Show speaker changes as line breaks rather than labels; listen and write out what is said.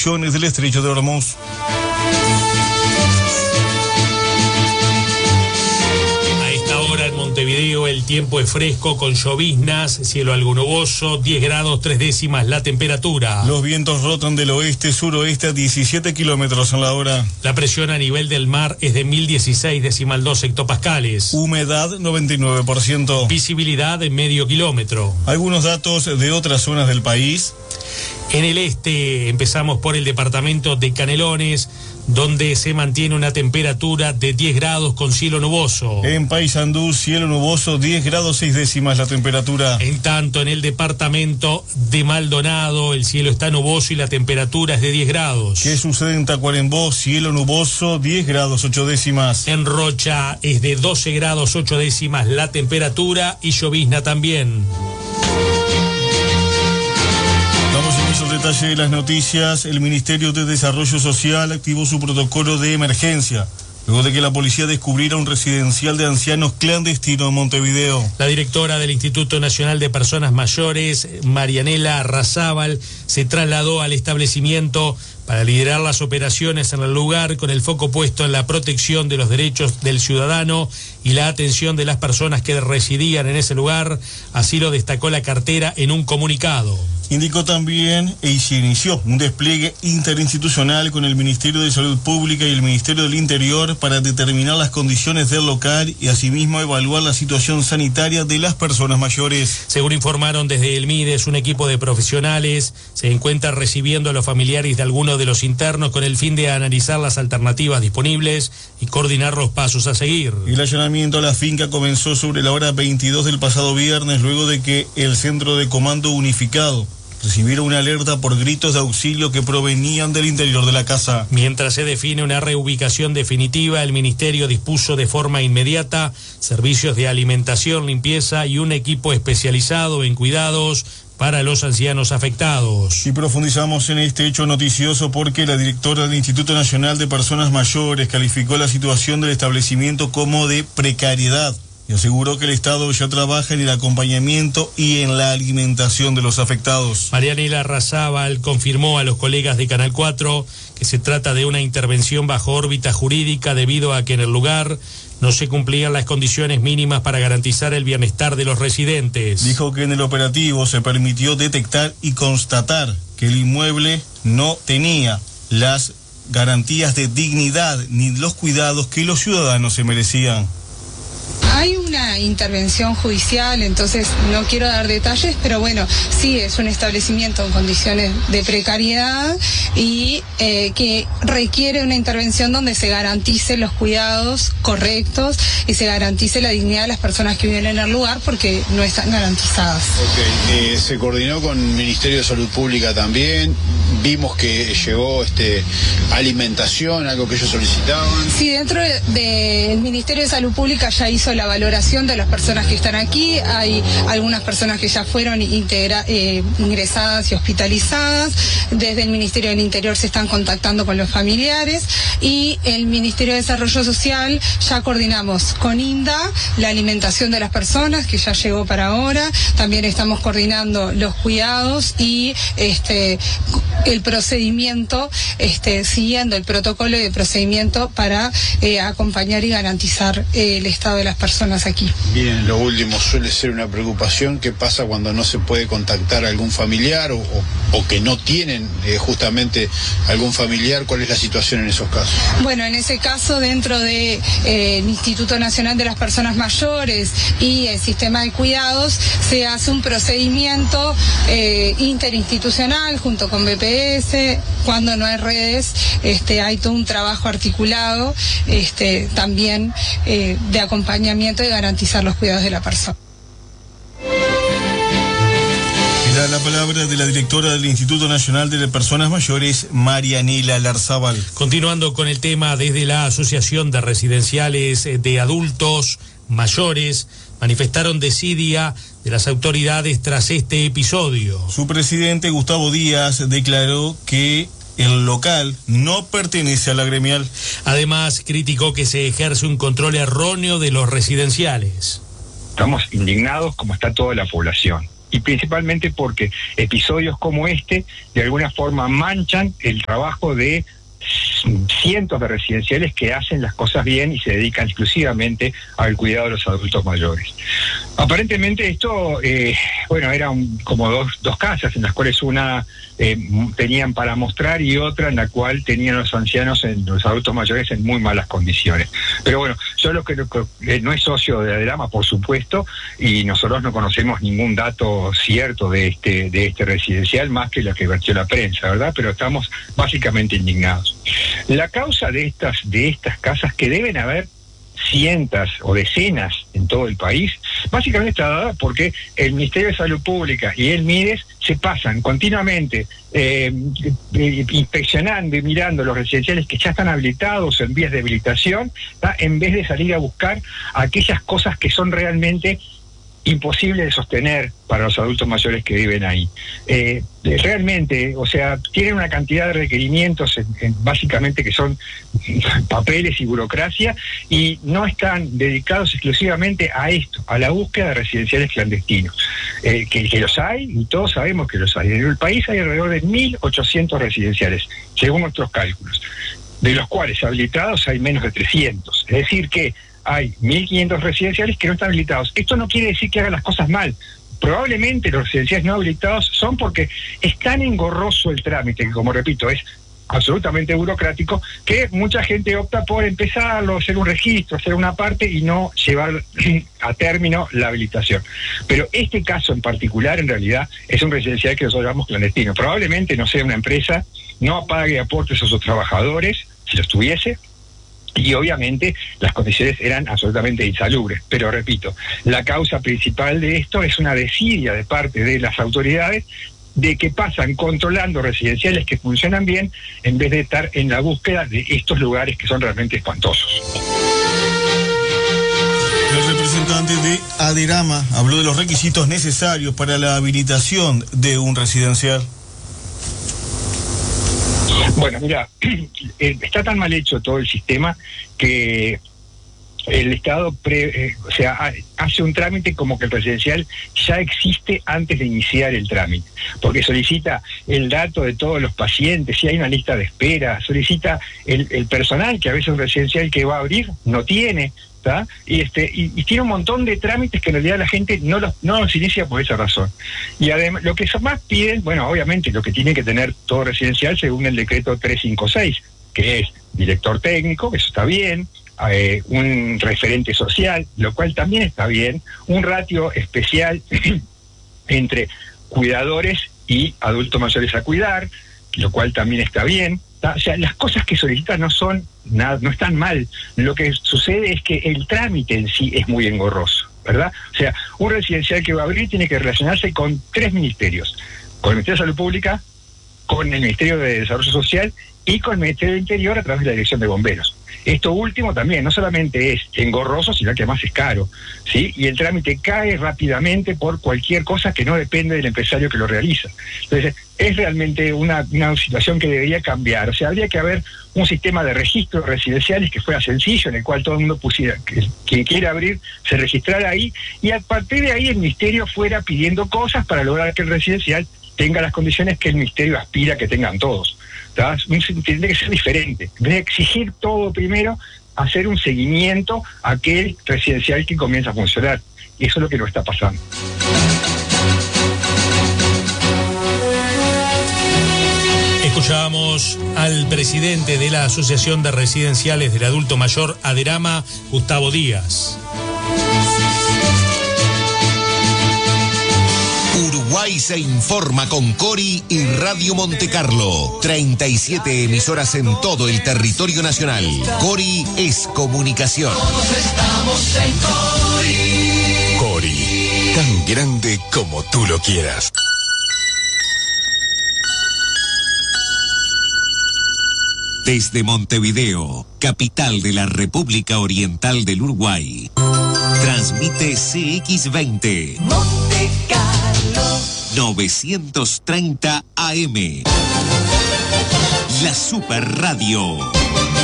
restricciones del estrecho de Hormuz.
En Montevideo el tiempo es fresco con lloviznas, cielo algo nuboso, 10 grados 3 décimas la temperatura.
Los vientos rotan del oeste-suroeste a 17 kilómetros en la hora.
La presión a nivel del mar es de 1016,2 hectopascales.
Humedad 99%.
Visibilidad de medio kilómetro.
Algunos datos de otras zonas del país.
En el este empezamos por el departamento de Canelones, donde se mantiene una temperatura de 10 grados con cielo nuboso.
En Paysandú, cielo nuboso, 10 grados 6 décimas la temperatura.
En tanto, en el departamento de Maldonado, el cielo está nuboso y la temperatura es de 10 grados.
¿Qué sucede en Tacuarembó? Cielo nuboso, 10 grados 8 décimas.
En Rocha es de 12 grados 8 décimas la temperatura y llovizna también.
Detalle de las noticias. El Ministerio de Desarrollo Social activó su protocolo de emergencia luego de que la policía descubriera un residencial de ancianos clandestino en Montevideo.
La directora del Instituto Nacional de Personas Mayores, Marianela Arrazábal, se trasladó al establecimiento para liderar las operaciones en el lugar con el foco puesto en la protección de los derechos del ciudadano y la atención de las personas que residían en ese lugar. Así lo destacó la cartera en un comunicado.
Indicó también se inició un despliegue interinstitucional con el Ministerio de Salud Pública y el Ministerio del Interior para determinar las condiciones del local y asimismo evaluar la situación sanitaria de las personas mayores.
Según informaron desde el MIDES, un equipo de profesionales se encuentra recibiendo a los familiares de algunos de los internos con el fin de analizar las alternativas disponibles y coordinar los pasos a seguir.
El allanamiento a la finca comenzó sobre la hora 22 del pasado viernes, luego de que el Centro de Comando Unificado recibiera una alerta por gritos de auxilio que provenían del interior de la casa.
Mientras se define una reubicación definitiva, el Ministerio dispuso de forma inmediata servicios de alimentación, limpieza y un equipo especializado en cuidados para los ancianos afectados.
Y profundizamos en este hecho noticioso porque la directora del Instituto Nacional de Personas Mayores calificó la situación del establecimiento como de precariedad y aseguró que el Estado ya trabaja en el acompañamiento y en la alimentación de los afectados.
Marianela Arrazábal confirmó a los colegas de Canal 4 que se trata de una intervención bajo órbita jurídica debido a que en el lugar no se cumplían las condiciones mínimas para garantizar el bienestar de los residentes.
Dijo que en el operativo se permitió detectar y constatar que el inmueble no tenía las garantías de dignidad ni los cuidados que los ciudadanos se merecían.
Hay una intervención judicial, entonces no quiero dar detalles, pero bueno, sí es un establecimiento en condiciones de precariedad y que requiere una intervención donde se garantice los cuidados correctos y se garantice la dignidad de las personas que viven en el lugar porque no están garantizadas.
Okay. Se coordinó con el Ministerio de Salud Pública también, vimos que llegó alimentación, algo que ellos solicitaban.
Sí, dentro del Ministerio de Salud Pública ya hizo la valoración de las personas que están aquí. Hay algunas personas que ya fueron ingresadas y hospitalizadas. Desde el Ministerio del Interior se están contactando con los familiares y el Ministerio de Desarrollo Social ya coordinamos con INDA la alimentación de las personas, que ya llegó para ahora. También estamos coordinando los cuidados y el procedimiento, siguiendo el protocolo de procedimiento para acompañar y garantizar el estado de las personas aquí.
Bien, lo último suele ser una preocupación. ¿Qué pasa cuando no se puede contactar a algún familiar o que no tienen justamente algún familiar? ¿Cuál es la situación en esos casos?
Bueno, en ese caso, dentro del Instituto Nacional de las Personas Mayores y el sistema de cuidados, se hace un procedimiento interinstitucional junto con BPS. Cuando no hay redes, hay todo un trabajo articulado también de acompañamiento y garantizar los cuidados de la persona.
Era la palabra de la directora del Instituto Nacional de Personas Mayores, Marianela Arrazábal.
Continuando con el tema, desde la Asociación de Residenciales de Adultos Mayores manifestaron desidia de las autoridades tras este episodio.
Su presidente, Gustavo Díaz, declaró que el local no pertenece a la gremial.
Además, criticó que se ejerce un control erróneo de los residenciales.
Estamos indignados como está toda la población. y principalmente porque episodios como este de alguna forma manchan el trabajo de cientos de residenciales que hacen las cosas bien y se dedican exclusivamente al cuidado de los adultos mayores. Aparentemente esto, eran como dos casas, en las cuales una tenían para mostrar y otra en la cual tenían los los adultos mayores en muy malas condiciones. Pero bueno, yo lo que no es socio de Aderama, por supuesto, y nosotros no conocemos ningún dato cierto de este residencial, más que lo que vertió la prensa, ¿verdad? Pero estamos básicamente indignados. La causa de estas casas, que deben haber cientos o decenas en todo el país, básicamente está dada porque el Ministerio de Salud Pública y el MIDES se pasan continuamente inspeccionando y mirando los residenciales que ya están habilitados en vías de habilitación, en vez de salir a buscar aquellas cosas que son realmente imposible de sostener para los adultos mayores que viven ahí. Realmente, o sea, tienen una cantidad de requerimientos básicamente que son papeles y burocracia, y no están dedicados exclusivamente a esto, a la búsqueda de residenciales clandestinos. Que los hay, y todos sabemos que los hay. En el país hay alrededor de 1.800 residenciales, según nuestros cálculos, de los cuales habilitados hay menos de 300. Es decir que hay 1.500 residenciales que no están habilitados. Esto no quiere decir que hagan las cosas mal. Probablemente los residenciales no habilitados son porque es tan engorroso el trámite, que, como repito, es absolutamente burocrático, que mucha gente opta por empezarlo, hacer un registro, hacer una parte y no llevar a término la habilitación. Pero este caso en particular, en realidad, es un residencial que nosotros llamamos clandestino. Probablemente no sea una empresa, no pague aportes a sus trabajadores, si los tuviese, y obviamente las condiciones eran absolutamente insalubres. Pero repito, la causa principal de esto es una desidia de parte de las autoridades de que pasan controlando residenciales que funcionan bien en vez de estar en la búsqueda de estos lugares que son realmente espantosos.
El representante de Aderama habló de los requisitos necesarios para la habilitación de un residencial.
Bueno, mira, está tan mal hecho todo el sistema que el Estado hace un trámite como que el residencial ya existe antes de iniciar el trámite, porque solicita el dato de todos los pacientes, si hay una lista de espera, solicita el personal que a veces un residencial que va a abrir no tiene, ¿tá? Y tiene un montón de trámites que en realidad la gente no los inicia por esa razón. Y además, lo que más piden, bueno, obviamente lo que tiene que tener todo residencial según el decreto 356, que es director técnico, que eso está bien, un referente social, lo cual también está bien, un ratio especial entre cuidadores y adultos mayores a cuidar, lo cual también está bien. O sea, las cosas que solicitan no están mal. Lo que sucede es que el trámite en sí es muy engorroso, ¿verdad? O sea, un residencial que va a abrir tiene que relacionarse con 3 ministerios: con el Ministerio de Salud Pública, con el Ministerio de Desarrollo Social y con el Ministerio del Interior a través de la Dirección de Bomberos. Esto último también no solamente es engorroso, sino que además es caro, ¿sí? Y el trámite cae rápidamente por cualquier cosa que no depende del empresario que lo realiza. Entonces, es realmente una situación que debería cambiar. O sea, habría que haber un sistema de registros residenciales que fuera sencillo, en el cual todo el mundo pusiera, quien quiera abrir, se registrara ahí, y a partir de ahí el Ministerio fuera pidiendo cosas para lograr que el residencial tenga las condiciones que el Ministerio aspira que tengan todos. Tiene que ser diferente. En vez de exigir todo primero, hacer un seguimiento a aquel residencial que comienza a funcionar. Y eso es lo que no está pasando.
Escuchábamos al presidente de la Asociación de Residenciales del Adulto Mayor, Aderama, Gustavo Díaz.
Uruguay se informa con Cori y Radio Monte Carlo. 37 emisoras en todo el territorio nacional. Cori es comunicación.
Todos estamos en Cori.
Cori, tan grande como tú lo quieras. Desde Montevideo, capital de la República Oriental del Uruguay, transmite CX20
Monte Carlo
930 AM, la Super Radio.